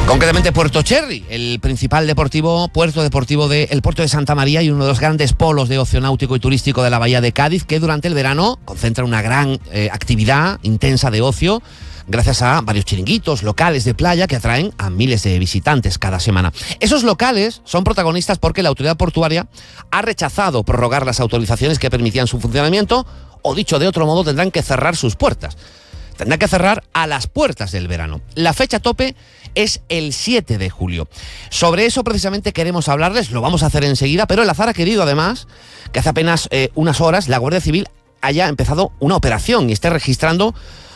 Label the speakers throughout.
Speaker 1: Concretamente Puerto Cherry, el principal puerto deportivo del puerto de Santa María y uno de los grandes polos de ocio náutico y turístico de la bahía de Cádiz, que durante el verano concentra una gran actividad intensa de ocio, gracias a varios chiringuitos locales de playa que atraen a miles de visitantes cada semana. Esos locales son protagonistas porque la autoridad portuaria ha rechazado prorrogar las autorizaciones que permitían su funcionamiento, o dicho de otro modo, tendrán que cerrar sus puertas. Tendrá que cerrar a las puertas del verano. La fecha tope es el 7 de julio. Sobre eso precisamente queremos hablarles, lo vamos a hacer enseguida, pero el azar ha querido además que hace apenas unas horas la Guardia Civil haya empezado una operación y esté registrando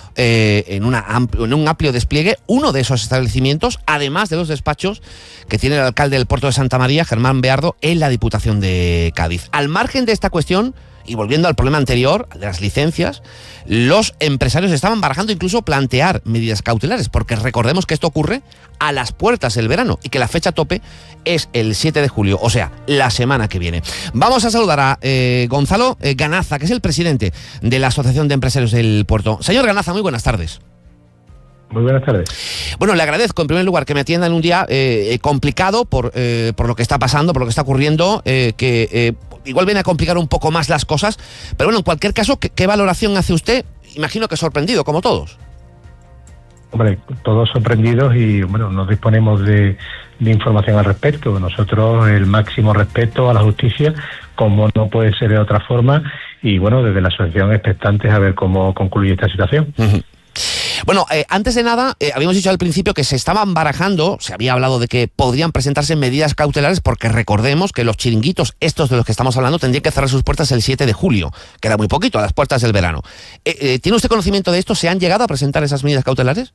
Speaker 1: en un amplio despliegue uno de esos establecimientos, además de los despachos que tiene el alcalde del puerto de Santa María, Germán Beardo, en la Diputación de Cádiz. Al margen de esta cuestión, y volviendo al problema anterior, de las licencias, los empresarios estaban barajando incluso plantear medidas cautelares, porque recordemos que esto ocurre a las puertas del verano y que la fecha tope es el 7 de julio, o sea, la semana que viene. Vamos a saludar a Gonzalo Ganaza, que es el presidente de la Asociación de Empresarios del Puerto. Señor Ganaza, muy buenas tardes.
Speaker 2: Muy buenas tardes.
Speaker 1: Bueno, le agradezco en primer lugar que me atienda en un día complicado por lo que está pasando, por lo que está ocurriendo, que igual viene a complicar un poco más las cosas, pero bueno, en cualquier caso, ¿qué valoración hace usted? Imagino que sorprendido, como todos.
Speaker 2: Hombre, todos sorprendidos y bueno, no disponemos de información al respecto. Nosotros el máximo respeto a la justicia, como no puede ser de otra forma, y bueno, desde la asociación expectantes a ver cómo concluye esta situación.
Speaker 1: Uh-huh. Bueno, antes de nada, habíamos dicho al principio que se estaban barajando, se había hablado de que podrían presentarse medidas cautelares, porque recordemos que los chiringuitos, estos de los que estamos hablando, tendrían que cerrar sus puertas el 7 de julio. Queda muy poquito, a las puertas del verano. ¿Tiene usted conocimiento de esto? ¿Se han llegado a presentar esas medidas cautelares?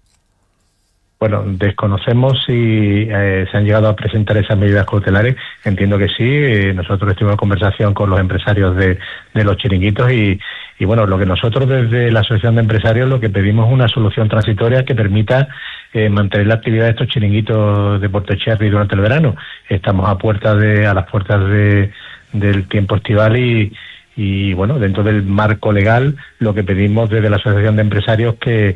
Speaker 2: Bueno, desconocemos si se han llegado a presentar esas medidas cautelares. Entiendo que sí. Nosotros estuvimos en conversación con los empresarios de los chiringuitos y bueno, lo que nosotros desde la Asociación de Empresarios lo que pedimos es una solución transitoria que permita mantener la actividad de estos chiringuitos de Puerto Cherry durante el verano. Estamos a las puertas del tiempo estival y bueno, dentro del marco legal lo que pedimos desde la Asociación de Empresarios que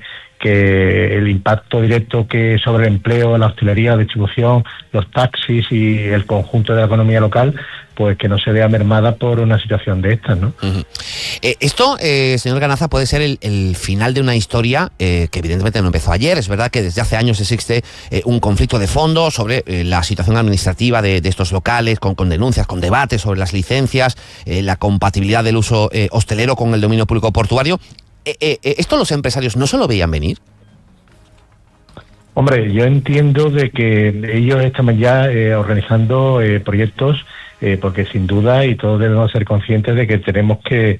Speaker 2: el impacto directo que sobre el empleo, la hostelería, la distribución, los taxis y el conjunto de la economía local, pues que no se vea mermada por una situación de estas, ¿no?
Speaker 1: Uh-huh. Esto, señor Ganaza, puede ser el final de una historia que evidentemente no empezó ayer. Es verdad que desde hace años existe un conflicto de fondo sobre la situación administrativa de estos locales, con denuncias, con debates sobre las licencias, la compatibilidad del uso hostelero con el dominio público portuario. ¿Esto los empresarios no se lo veían venir?
Speaker 2: Hombre, yo entiendo de que ellos están ya organizando proyectos, porque sin duda, y todos debemos ser conscientes de que tenemos que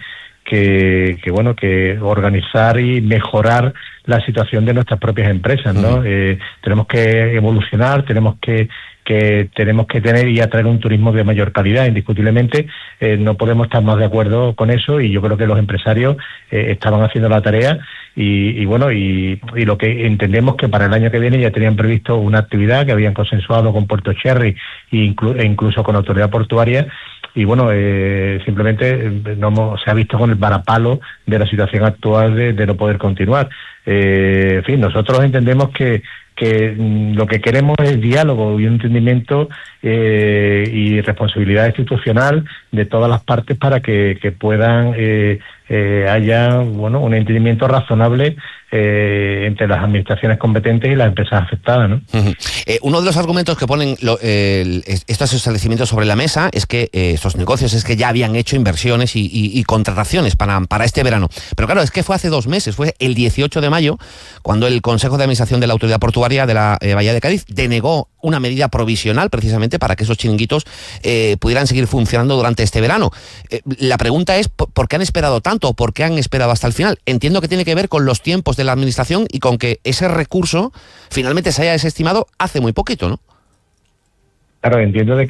Speaker 2: organizar y mejorar la situación de nuestras propias empresas, ¿no? Tenemos que evolucionar, tenemos que tener y atraer un turismo de mayor calidad, indiscutiblemente. No podemos estar más de acuerdo con eso y yo creo que los empresarios estaban haciendo la tarea y lo que entendemos que para el año que viene ya tenían previsto una actividad que habían consensuado con Puerto Cherry e incluso con la autoridad portuaria. Y bueno, simplemente se ha visto con el varapalo de la situación actual de no poder continuar. En fin, nosotros entendemos que lo que queremos es diálogo y un entendimiento y responsabilidad institucional de todas las partes para que puedan haya un entendimiento razonable entre las administraciones competentes y las empresas afectadas, ¿no?
Speaker 1: Uh-huh. Uno de los argumentos que ponen estos establecimientos sobre la mesa es que estos negocios es que ya habían hecho inversiones y contrataciones para este verano. Pero claro, es que fue hace 2 meses, fue el 18 de mayo, cuando el Consejo de Administración de la Autoridad Portuaria de la Bahía de Cádiz denegó una medida provisional precisamente para que esos chiringuitos pudieran seguir funcionando durante este verano. La pregunta es, ¿por qué han esperado tanto? ¿Por qué han esperado hasta el final? Entiendo que tiene que ver con los tiempos de la administración y con que ese recurso finalmente se haya desestimado hace muy poquito, ¿no?
Speaker 2: Claro, entiendo de